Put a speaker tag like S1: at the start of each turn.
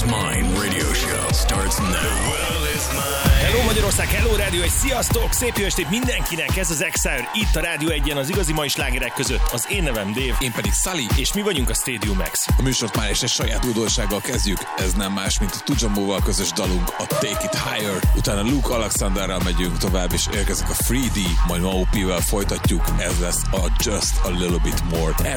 S1: Mine radio show starts now. The world is mine.
S2: Hello Magyarország, hello rádió, egy sziasztok! Szép jó estét mindenkinek, ez az Exile, itt a Rádió 1-en az igazi mai slágerek között. Az én nevem Dave.
S3: Én pedig Sully.
S2: És mi vagyunk a Stadium X.
S3: A műsort már és egy saját újdonsággal kezdjük. Ez nem más, mint a Tujamóval közös dalunk, a Take It Higher. Utána Luke Alexanderrel megyünk tovább, és érkezik a 3D, majd Maupi-vel folytatjuk. Ez lesz a Just a Little Bit More.